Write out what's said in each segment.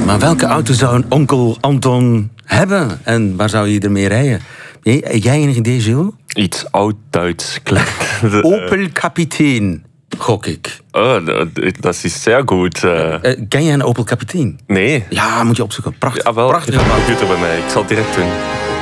Maar welke auto zou een onkel Anton hebben? En waar zou je ermee rijden? Jij enig idee, Gilles? Iets oud-Duits. Opel Kapitein, gok ik. Oh, dat is zeer goed. Ken jij een Opel Kapitein? Nee. Ja, moet je opzoeken. Prachtig. Ja, wel. Prachtig. Ik heb een computer bij mij. Ik zal het direct doen.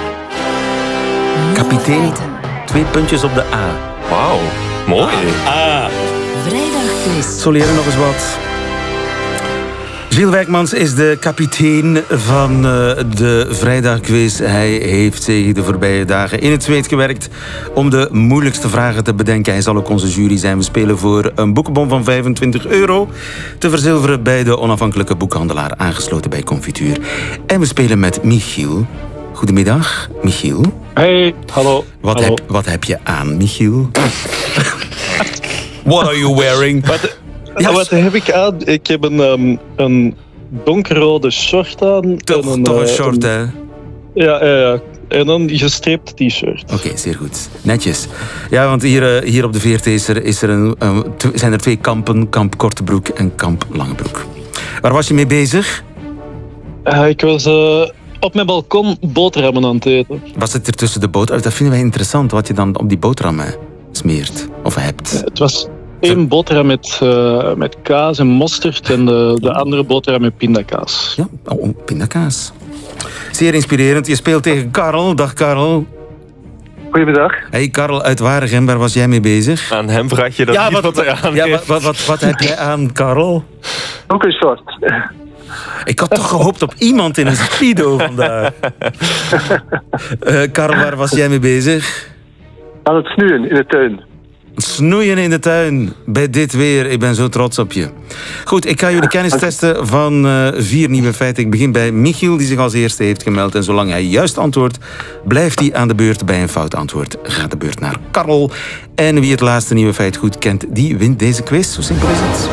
Kapitein, 2 puntjes op de A. Wauw, mooi. Vrijdagquiz. Zo leren nog eens wat. Gilles Wijkmans is de kapitein van de Vrijdagquiz. Hij heeft zich de voorbije dagen in het zweet gewerkt om de moeilijkste vragen te bedenken. Hij zal ook onze jury zijn. We spelen voor een boekenbon van €25 te verzilveren bij de onafhankelijke boekhandelaar, aangesloten bij Confituur. En we spelen met Michiel. Goedemiddag, Michiel. Hey, hallo. Wat heb je aan, Michiel? What are you wearing? Wat heb ik aan? Ik heb een donkerrode short aan. Toch een short, hè? Ja. En een gestreept t-shirt. Oké, zeer goed. Netjes. Ja, want hier op de VRT zijn er 2 kampen. Kamp Kortebroek en Kamp Langebroek. Waar was je mee bezig? Ik was op mijn balkon boterhammen aan het eten. Wat zit er tussen de boterhammen? Dat vinden wij interessant, wat je dan op die boterhammen smeert of hebt. Het was 1 boterham met kaas en mosterd en de andere boterham met pindakaas. Ja, pindakaas. Zeer inspirerend. Je speelt tegen Karel. Dag Karel. Goedemiddag. Hey Karel uit Waregem, waar was jij mee bezig? Aan hem vraag je dat niet wat hij aan heeft. Wat heb jij aan, Karel? Ook een short. Ik had toch gehoopt op iemand in een speedo vandaag. Karel, waar was jij mee bezig? Aan het snoeien in de tuin. Snoeien in de tuin, bij dit weer. Ik ben zo trots op je. Goed, ik ga jullie kennis testen van 4 nieuwe feiten. Ik begin bij Michiel, die zich als eerste heeft gemeld. En zolang hij juist antwoordt, blijft hij aan de beurt. Bij een fout antwoord gaat de beurt naar Karel. En wie het laatste nieuwe feit goed kent, die wint deze quiz. Zo simpel is het.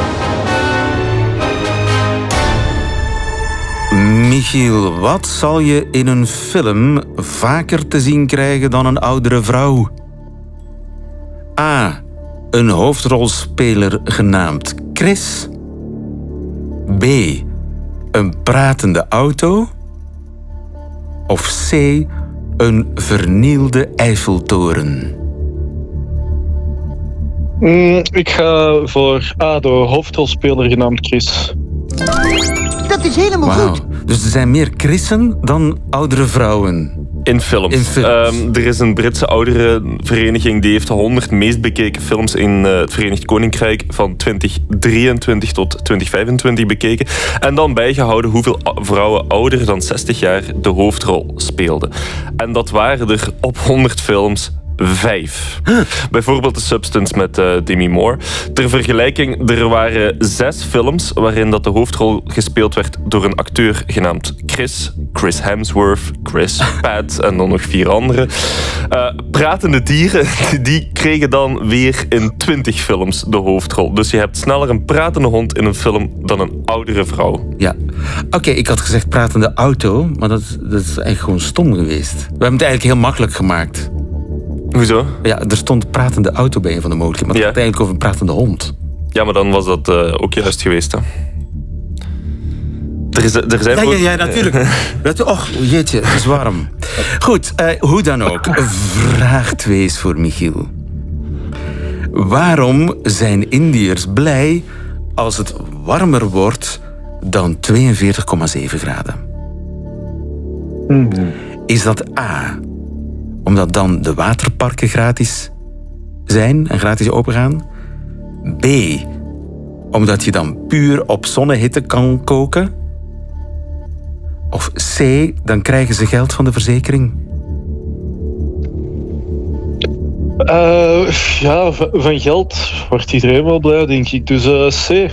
Michiel, wat zal je in een film vaker te zien krijgen dan een oudere vrouw? A. Een hoofdrolspeler genaamd Chris. B. Een pratende auto. Of C. Een vernielde Eiffeltoren. Ik ga voor A, de hoofdrolspeler genaamd Chris. Dat is helemaal goed. Dus er zijn meer Chrisen dan oudere vrouwen. In films. Er is een Britse ouderenvereniging die heeft de 100 meest bekeken films in het Verenigd Koninkrijk van 2023 tot 2025 bekeken. En dan bijgehouden hoeveel vrouwen ouder dan 60 jaar de hoofdrol speelden. En dat waren er op 100 films 5. Bijvoorbeeld The Substance met Demi Moore. Ter vergelijking, er waren 6 films waarin dat de hoofdrol gespeeld werd door een acteur genaamd Chris Hemsworth, Chris Pratt en dan nog 4 andere. Pratende dieren, die kregen dan weer in 20 films de hoofdrol. Dus je hebt sneller een pratende hond in een film dan een oudere vrouw. Ja. Oké, ik had gezegd pratende auto, maar dat is eigenlijk gewoon stom geweest. We hebben het eigenlijk heel makkelijk gemaakt. Hoezo? Ja, er stond pratende auto bij een van de mogelijkheden, maar het gaat eigenlijk over een pratende hond. Ja, maar dan was dat ook juist geweest, hè. Er zijn ja, natuurlijk. Och, jeetje, het is warm. Goed, hoe dan ook. Vraag 2 is voor Michiel. Waarom zijn Indiërs blij als het warmer wordt dan 42,7 graden? Is dat A, omdat dan de waterparken gratis zijn en gratis opengaan? B, omdat je dan puur op zonnehitte kan koken? Of C, dan krijgen ze geld van de verzekering? Van geld wordt iedereen wel blij, denk ik. Dus C.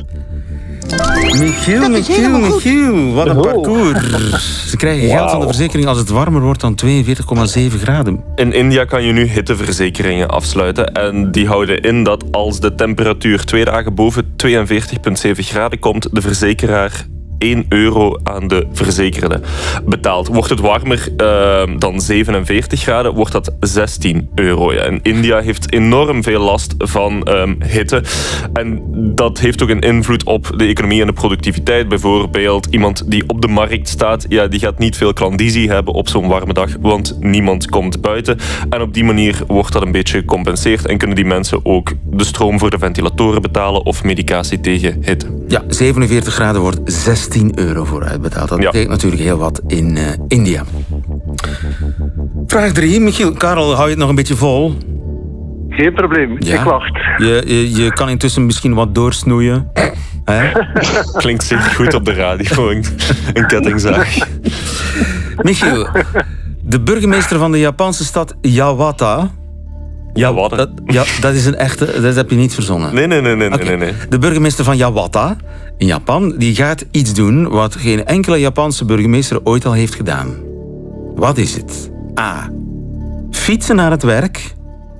Michiel, wat een parcours. Ze krijgen geld van de verzekering als het warmer wordt dan 42,7 graden. In India kan je nu hitteverzekeringen afsluiten. En die houden in dat als de temperatuur 2 dagen boven 42,7 graden komt, de verzekeraar €1 aan de verzekerde betaald. Wordt het warmer dan 47 graden, wordt dat €16. Ja. En India heeft enorm veel last van hitte. En dat heeft ook een invloed op de economie en de productiviteit. Bijvoorbeeld iemand die op de markt staat, ja, die gaat niet veel klandizie hebben op zo'n warme dag, want niemand komt buiten. En op die manier wordt dat een beetje gecompenseerd en kunnen die mensen ook de stroom voor de ventilatoren betalen of medicatie tegen hitte. Ja, 47 graden wordt €16 voor uitbetaald. Dat betekent natuurlijk heel wat in India. Vraag 3. Michiel, Karel, hou je het nog een beetje vol? Geen probleem, Ja. ik wacht. Je kan intussen misschien wat doorsnoeien. Hè? Klinkt zeker goed op de radio, een kettingzaag. Michiel, de burgemeester van de Japanse stad Yawata... Ja, wat? Dat is een echte... Dat heb je niet verzonnen. Nee. Okay. De burgemeester van Yawata in Japan, die gaat iets doen wat geen enkele Japanse burgemeester ooit al heeft gedaan. Wat is het? A. Fietsen naar het werk.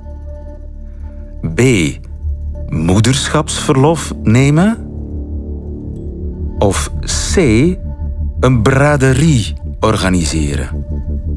B. Moederschapsverlof nemen. Of C. Een braderie organiseren.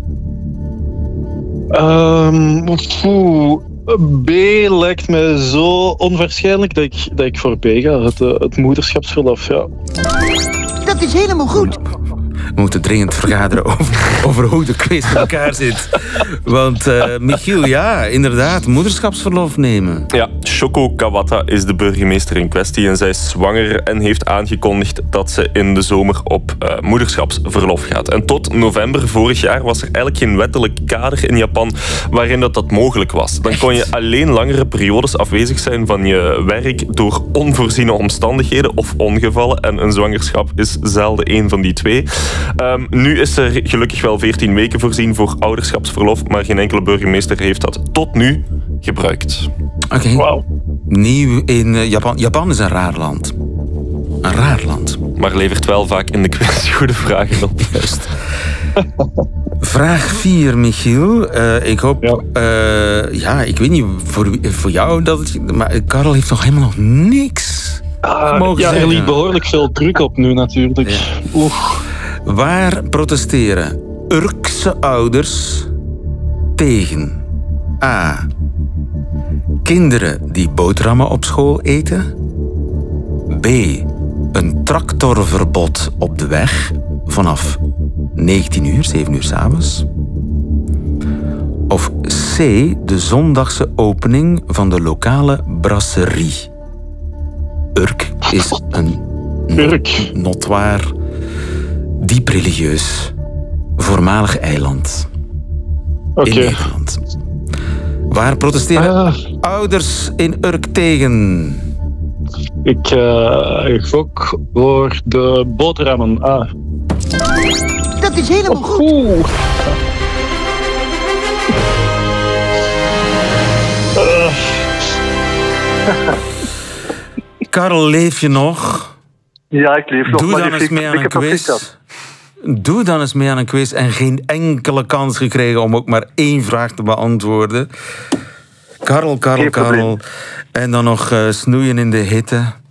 B lijkt mij zo onwaarschijnlijk dat ik voor B ga. Het moederschapsverlof, ja. Dat is helemaal goed. We moeten dringend vergaderen over hoe de quiz in elkaar zit. Want Michiel, ja, inderdaad, moederschapsverlof nemen. Ja, Shoko Kawata is de burgemeester in kwestie en zij is zwanger en heeft aangekondigd dat ze in de zomer op moederschapsverlof gaat. En tot november vorig jaar was er eigenlijk geen wettelijk kader in Japan waarin dat mogelijk was. Dan kon je alleen langere periodes afwezig zijn van je werk door onvoorziene omstandigheden of ongevallen. En een zwangerschap is zelden één van die twee. Nu is er gelukkig wel 14 weken voorzien voor ouderschapsverlof, maar geen enkele burgemeester heeft dat tot nu gebruikt. Oké. Wauw. Nieuw in Japan. Japan is een raar land. Een raar land. Maar levert wel vaak in de quiz goede vragen op. Juist. Vraag 4, Michiel. Ik hoop... Ja. Ik weet niet voor jou dat het... Maar Karel heeft nog helemaal nog niks mogen Ja, er zeggen. ligt behoorlijk veel druk op nu natuurlijk. Ja. Oeh. Waar protesteren Urkse ouders tegen? A. Kinderen die boterhammen op school eten. B. Een tractorverbod op de weg vanaf 19 uur, 7 uur 's avonds. Of C. De zondagse opening van de lokale brasserie. Urk is een Urk. notoire, diep religieus, voormalig eiland in Oké. Nederland. Waar protesteren ouders in Urk tegen? Ik gok voor de boterhammen. Dat is helemaal goed. Oeh. Karel, leef je nog? Ja, ik leef nog. Doe dan eens magnifiek. mee aan Ik een heb nog quiz. gehad. Doe dan eens mee aan een quiz en geen enkele kans gekregen om ook maar 1 vraag te beantwoorden. Karel. Geen probleem. En dan nog snoeien in de hitte.